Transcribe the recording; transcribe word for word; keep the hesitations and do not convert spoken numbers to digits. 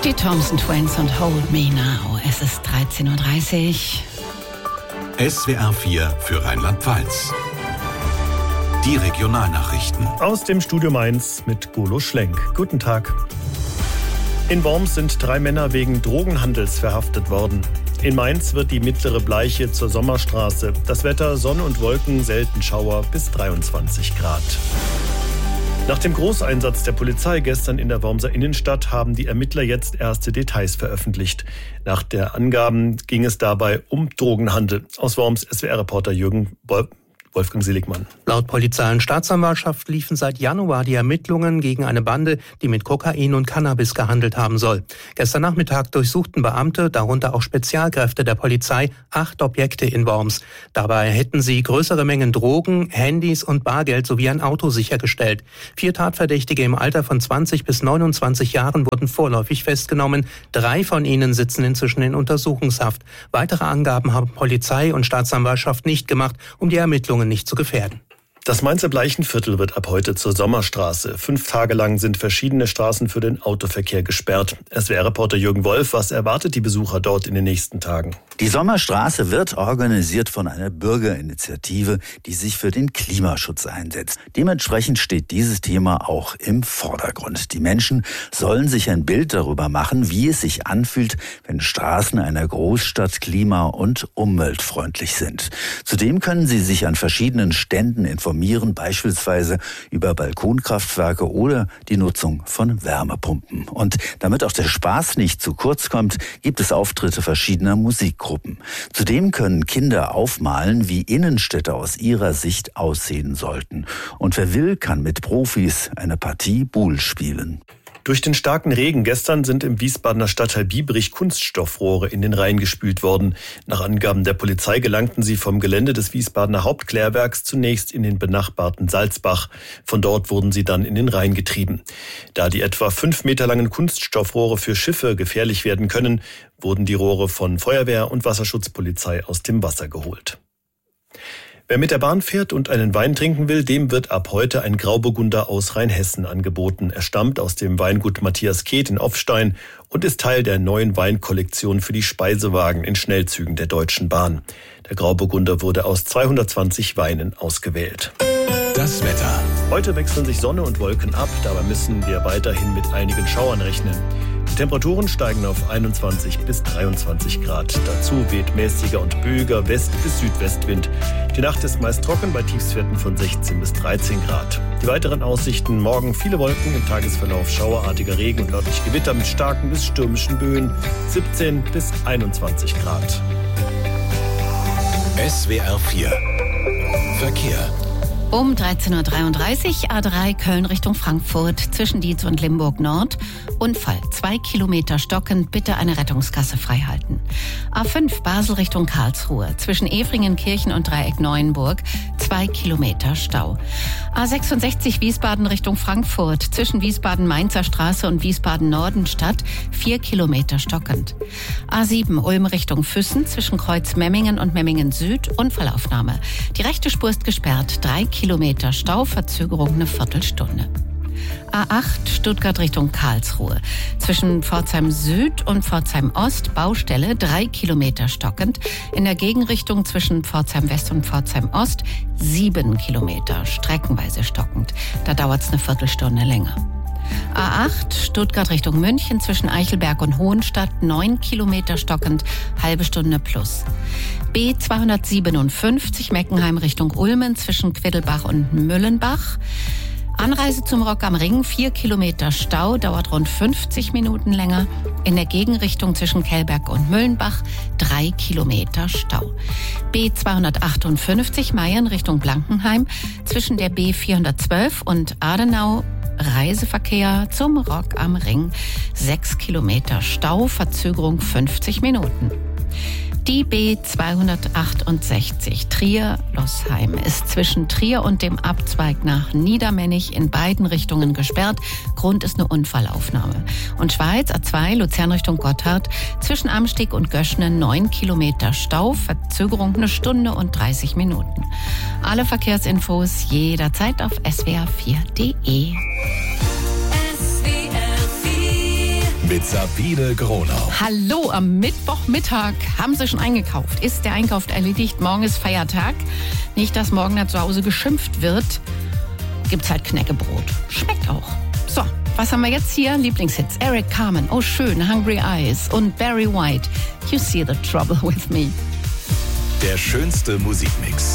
Die Thompson Twins und Hold Me Now. Es ist dreizehn Uhr dreißig. S W R vier für Rheinland-Pfalz. Die Regionalnachrichten. Aus dem Studio Mainz mit Golo Schlenk. Guten Tag. In Worms sind drei Männer wegen Drogenhandels verhaftet worden. In Mainz wird die mittlere Bleiche zur Sommerstraße. Das Wetter: Sonne und Wolken, selten Schauer bis dreiundzwanzig Grad. Nach dem Großeinsatz der Polizei gestern in der Wormser Innenstadt haben die Ermittler jetzt erste Details veröffentlicht. Nach der Angaben ging es dabei um Drogenhandel. Aus Worms S W R-Reporter Jürgen Wolf. Wolfgang Seligmann. Laut Polizei und Staatsanwaltschaft liefen seit Januar die Ermittlungen gegen eine Bande, die mit Kokain und Cannabis gehandelt haben soll. Gestern Nachmittag durchsuchten Beamte, darunter auch Spezialkräfte der Polizei, acht Objekte in Worms. Dabei hätten sie größere Mengen Drogen, Handys und Bargeld sowie ein Auto sichergestellt. Vier Tatverdächtige im Alter von zwanzig bis neunundzwanzig Jahren wurden vorläufig festgenommen. Drei von ihnen sitzen inzwischen in Untersuchungshaft. Weitere Angaben haben Polizei und Staatsanwaltschaft nicht gemacht, um die Ermittlungen nicht zu gefährden. Das Mainzer Bleichenviertel wird ab heute zur Sommerstraße. Fünf Tage lang sind verschiedene Straßen für den Autoverkehr gesperrt. S W R-Reporter Jürgen Wolf, was erwartet die Besucher dort in den nächsten Tagen? Die Sommerstraße wird organisiert von einer Bürgerinitiative, die sich für den Klimaschutz einsetzt. Dementsprechend steht dieses Thema auch im Vordergrund. Die Menschen sollen sich ein Bild darüber machen, wie es sich anfühlt, wenn Straßen einer Großstadt klima- und umweltfreundlich sind. Zudem können sie sich an verschiedenen Ständen informieren, beispielsweise über Balkonkraftwerke oder die Nutzung von Wärmepumpen. Und damit auch der Spaß nicht zu kurz kommt, gibt es Auftritte verschiedener Musikgruppen. Zudem können Kinder aufmalen, wie Innenstädte aus ihrer Sicht aussehen sollten. Und wer will, kann mit Profis eine Partie Buhl spielen. Durch den starken Regen gestern sind im Wiesbadener Stadtteil Biebrich Kunststoffrohre in den Rhein gespült worden. Nach Angaben der Polizei gelangten sie vom Gelände des Wiesbadener Hauptklärwerks zunächst in den benachbarten Salzbach. Von dort wurden sie dann in den Rhein getrieben. Da die etwa fünf Meter langen Kunststoffrohre für Schiffe gefährlich werden können, wurden die Rohre von Feuerwehr und Wasserschutzpolizei aus dem Wasser geholt. Wer mit der Bahn fährt und einen Wein trinken will, dem wird ab heute ein Grauburgunder aus Rheinhessen angeboten. Er stammt aus dem Weingut Matthias Keht in Offstein und ist Teil der neuen Weinkollektion für die Speisewagen in Schnellzügen der Deutschen Bahn. Der Grauburgunder wurde aus zweihundertzwanzig Weinen ausgewählt. Das Wetter. Heute wechseln sich Sonne und Wolken ab, dabei müssen wir weiterhin mit einigen Schauern rechnen. Die Temperaturen steigen auf einundzwanzig bis dreiundzwanzig Grad. Dazu weht mäßiger und böiger West- bis Südwestwind. Die Nacht ist meist trocken bei Tiefstwerten von sechzehn bis dreizehn Grad. Die weiteren Aussichten: morgen viele Wolken, im Tagesverlauf schauerartiger Regen und örtlich Gewitter mit starken bis stürmischen Böen. siebzehn bis einundzwanzig Grad. S W R vier Verkehr. Um dreizehn Uhr dreiunddreißig, A drei Köln Richtung Frankfurt, zwischen Dietz und Limburg Nord. Unfall, zwei Kilometer stockend, bitte eine Rettungsgasse freihalten. A fünf Basel Richtung Karlsruhe, zwischen Efringenkirchen und Dreieck Neuenburg, zwei Kilometer Stau. A sechsundsechzig Wiesbaden Richtung Frankfurt, zwischen Wiesbaden-Mainzer Straße und Wiesbaden-Nordenstadt, vier Kilometer stockend. A sieben Ulm Richtung Füssen, zwischen Kreuz Memmingen und Memmingen Süd, Unfallaufnahme. Die rechte Spur ist gesperrt, drei Kilometer Stau, Verzögerung eine Viertelstunde. A acht Stuttgart Richtung Karlsruhe. Zwischen Pforzheim Süd und Pforzheim Ost Baustelle, drei Kilometer stockend. In der Gegenrichtung zwischen Pforzheim West und Pforzheim Ost sieben Kilometer, streckenweise stockend. Da dauert es eine Viertelstunde länger. A acht Stuttgart Richtung München, zwischen Eichelberg und Hohenstadt, neun Kilometer stockend, halbe Stunde plus. B zweihundertsiebenundfünfzig Meckenheim Richtung Ulmen, zwischen Quiddelbach und Müllenbach. Anreise zum Rock am Ring, vier Kilometer Stau, dauert rund fünfzig Minuten länger. In der Gegenrichtung zwischen Kellberg und Müllenbach, drei Kilometer Stau. B zweihundertachtundfünfzig Mayen Richtung Blankenheim, zwischen der B vierhundertzwölf und Adenau, Reiseverkehr zum Rock am Ring, sechs Kilometer Stau, Verzögerung fünfzig Minuten. Die B zweihundertachtundsechzig Trier-Lossheim ist zwischen Trier und dem Abzweig nach Niedermennig in beiden Richtungen gesperrt. Grund ist eine Unfallaufnahme. Und Schweiz A zwei Luzern Richtung Gotthard, zwischen Amsteg und Göschne neun Kilometer Stau, Verzögerung eine Stunde und dreißig Minuten. Alle Verkehrsinfos jederzeit auf S W R vier Punkt D E. mit Sabine Gronau. Hallo, am Mittwochmittag. Haben Sie schon eingekauft? Ist der Einkauf erledigt? Morgen ist Feiertag. Nicht, dass morgen da zu Hause geschimpft wird. Gibt's halt Knäckebrot. Schmeckt auch. So, was haben wir jetzt hier? Lieblingshits. Eric Carmen, Oh schön, Hungry Eyes und Barry White, You See the Trouble with Me. Der schönste Musikmix.